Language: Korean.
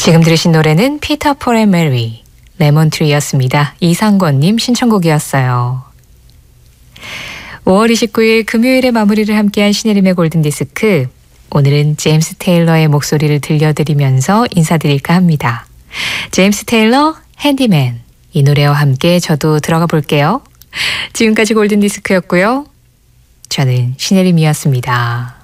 지금 들으신 노래는 피터 폴 앤 메리, 레몬트리였습니다. 이상권님 신청곡이었어요. 5월 29일 금요일에 마무리를 함께한 신혜림의 골든디스크. 오늘은 제임스 테일러의 목소리를 들려드리면서 인사드릴까 합니다. 제임스 테일러, 핸디맨. 이 노래와 함께 저도 들어가 볼게요. 지금까지 골든디스크였고요. 저는 신혜림이었습니다.